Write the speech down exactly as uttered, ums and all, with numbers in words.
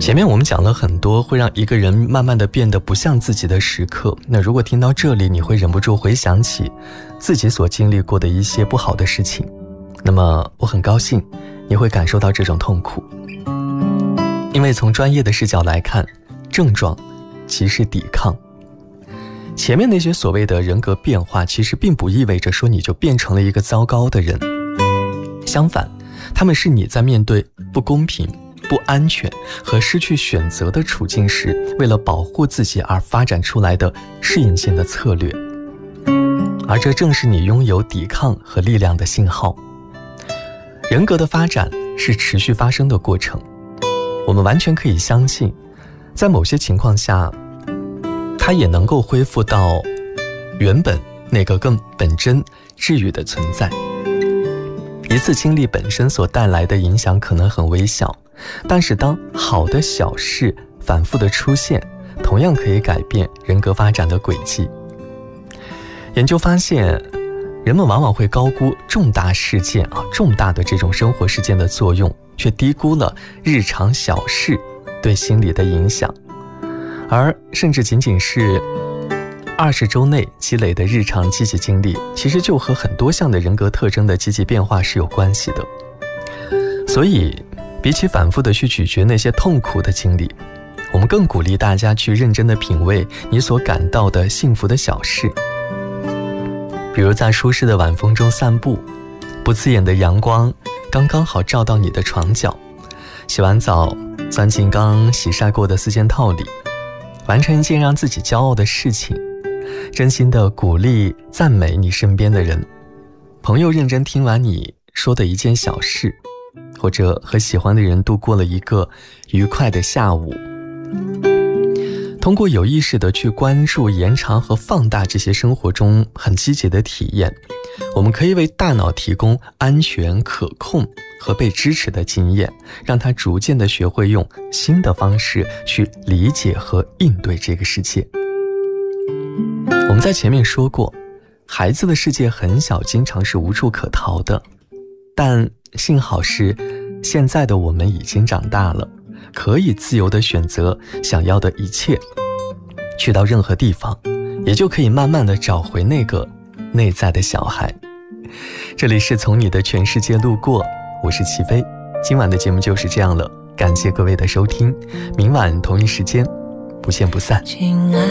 前面我们讲了很多会让一个人慢慢的变得不像自己的时刻，那如果听到这里，你会忍不住回想起自己所经历过的一些不好的事情，那么我很高兴你会感受到这种痛苦。因为从专业的视角来看，症状即是抵抗。前面那些所谓的人格变化，其实并不意味着说你就变成了一个糟糕的人，相反，他们是你在面对不公平、不安全和失去选择的处境时，为了保护自己而发展出来的适应性的策略。而这正是你拥有抵抗和力量的信号。人格的发展是持续发生的过程，我们完全可以相信，在某些情况下，它也能够恢复到原本那个更本真、治愈的存在。一次经历本身所带来的影响可能很微小，但是当好的小事反复的出现，同样可以改变人格发展的轨迹。研究发现，人们往往会高估重大事件啊，重大的这种生活事件的作用，却低估了日常小事对心理的影响。而甚至仅仅是二十周内积累的日常积极经历，其实就和很多项的人格特征的积极变化是有关系的。所以比起反复的去咀嚼那些痛苦的经历，我们更鼓励大家去认真的品味你所感到的幸福的小事。比如在舒适的晚风中散步，不刺眼的阳光刚刚好照到你的床角，洗完澡钻进刚洗晒过的四件套里，完成一件让自己骄傲的事情，真心的鼓励赞美你身边的人，朋友认真听完你说的一件小事，或者和喜欢的人度过了一个愉快的下午。通过有意识的去关注、延长和放大这些生活中很积极的体验，我们可以为大脑提供安全、可控和被支持的经验，让它逐渐的学会用新的方式去理解和应对这个世界。我们在前面说过，孩子的世界很小，经常是无处可逃的，但幸好是现在的我们已经长大了，可以自由地选择想要的一切，去到任何地方，也就可以慢慢地找回那个内在的小孩。这里是从你的全世界路过，我是齐飞，今晚的节目就是这样了，感谢各位的收听，明晚同一时间不见不散。